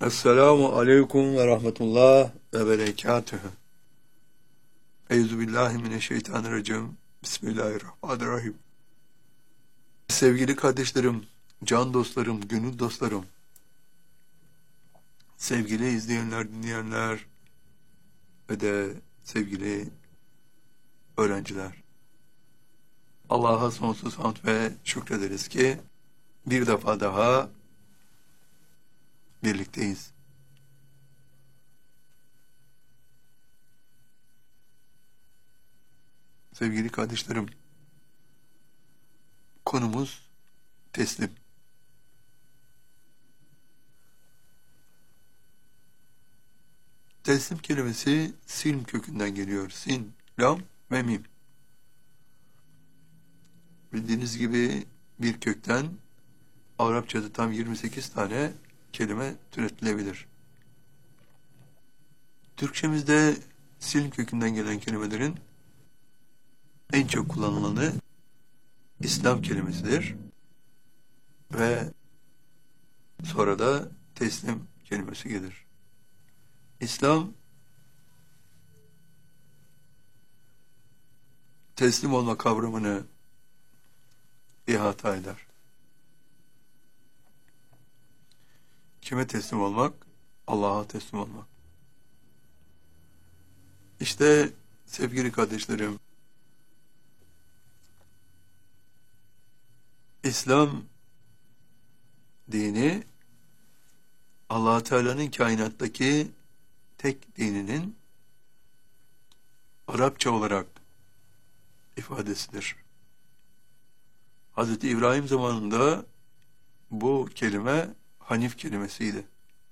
Esselamu aleyküm ve rahmetullah ve berekatühü. Euzubillahimineşşeytanirracim. Bismillahirrahmanirrahim. Sevgili kardeşlerim, can dostlarım, gönül dostlarım, sevgili izleyenler, dinleyenler ve de sevgili öğrenciler. Allah'a sonsuz hamd ve şükrederiz ki bir defa daha birlikteyiz. Sevgili kardeşlerim, konumuz teslim. Teslim kelimesi silm kökünden geliyor. Sin, lam ve mim. Bildiğiniz gibi bir kökten Arapçada tam 28 tane kelime türetilebilir. Türkçemizde silm kökünden gelen kelimelerin en çok kullanılanı İslam kelimesidir. Ve sonra da teslim kelimesi gelir. İslam, teslim olma kavramını ihata eder. Kime teslim olmak? Allah'a teslim olmak. İşte sevgili kardeşlerim, İslam dini Allah Teala'nın kainattaki tek dininin Arapça olarak ifadesidir. Hz. İbrahim zamanında bu kelime Hanif kelimesiydi.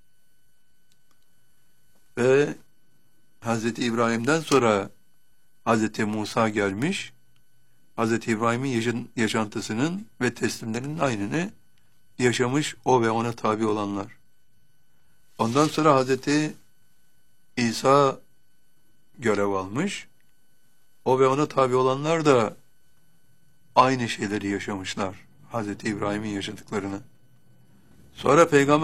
Ve Hz. İbrahim'den sonra Hz. Musa gelmiş, Hz. İbrahim'in yaşantısının ve teslimlerinin aynını yaşamış o ve ona tabi olanlar. Ondan sonra Hz. İsa görev almış, o ve ona tabi olanlar da aynı şeyleri yaşamışlar, Hz. İbrahim'in yaşadıklarını. Sonra Peygamber